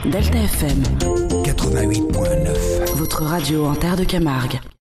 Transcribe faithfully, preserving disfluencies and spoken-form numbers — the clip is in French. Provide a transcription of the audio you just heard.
Delta F M quatre-vingt-huit virgule neuf. Votre radio en terre de Camargue.